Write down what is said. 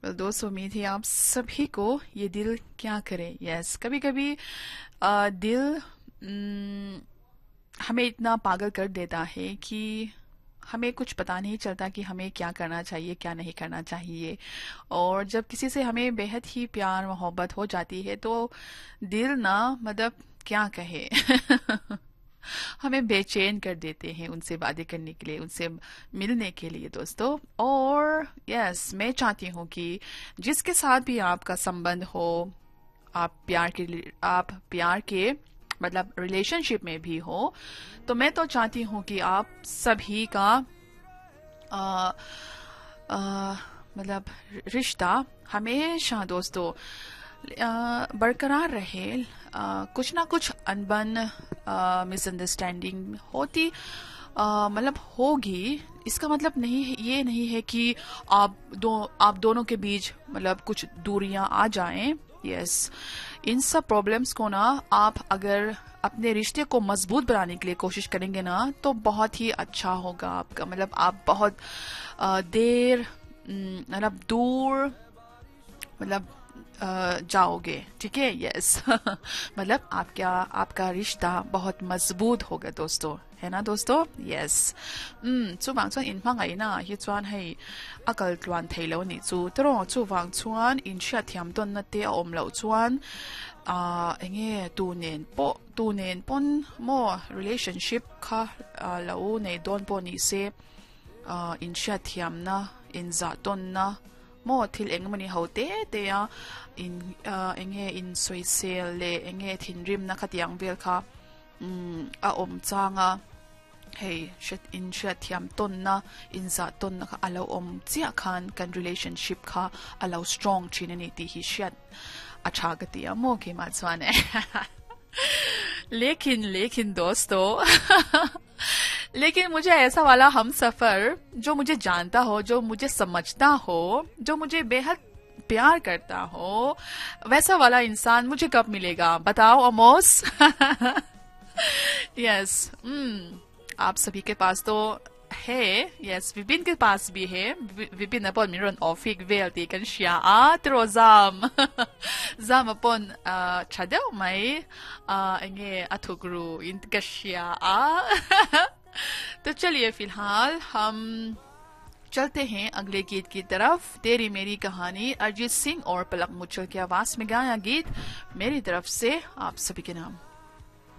दोस्त, उम्मीद है आप सभी को ये दिल क्या करे। यस, कभी कभी दिल हमें इतना पागल कर देता है कि हमें कुछ पता नहीं चलता कि हमें क्या करना चाहिए, क्या नहीं करना चाहिए। और जब किसी से हमें बेहद ही प्यार मोहब्बत हो जाती है तो दिल ना, मतलब क्या कहे हमें बेचैन कर देते हैं उनसे बातें करने के लिए, उनसे मिलने के लिए दोस्तों। और यस, मैं चाहती हूँ कि जिसके साथ भी आपका संबंध हो, आप प्यार के मतलब रिलेशनशिप में भी हो, तो मैं तो चाहती हूँ कि आप सभी का आ, आ, मतलब रिश्ता हमेशा दोस्तों बरकरार रहे। कुछ ना कुछ अनबन मिसअंडरस्टैंडिंग होती मतलब होगी। इसका मतलब ये नहीं है कि आप दोनों के बीच मतलब कुछ दूरियां आ जाएं। यस, इन सब प्रॉब्लम्स को ना आप अगर अपने रिश्ते को मजबूत बनाने के लिए कोशिश करेंगे ना, तो बहुत ही अच्छा होगा आपका। मतलब आप बहुत देर मतलब दूर मतलब जाओगे, ठीक है। यस मतलब आपका रिश्ता बहुत मजबूत होगा दोस्तों, है ना दोस्तों। Yes 厨房村 in 方矮那一转係一個亂提樓你住，當我廚房村 in 出甜頓那啲我唔留轉應該多年半麼 relationship 卡樓你當半你些in 出甜那 in 雜頓那麼til eng man ni hote te in in Switzerland le enge thinrim na khatiang bel kha om changa hey shat thiam ton na in za ton na kha alo chia khan kan relationship kha alo strong chinani ti hi shat acha gati amo ke ma chwane लेकिन दोस्तों लेकिन मुझे ऐसा वाला हम सफर जो मुझे जानता हो, जो मुझे समझता हो, जो मुझे बेहद प्यार करता हो, वैसा वाला इंसान मुझे कब मिलेगा बताओ अमोस यस आप सभी के पास तो है। यस, विपिन के पास भी है। विपिन अपन मिरन ऑफिक वेल ती kan shia tro zam upon chadel mai enge athugru in ka shia तो चलिए फिलहाल हम चलते हैं अगले गीत की तरफ। तेरी मेरी कहानी, अरिजीत सिंह और पलक मुचल की आवाज में गाया गीत मेरी तरफ से आप सभी के नाम।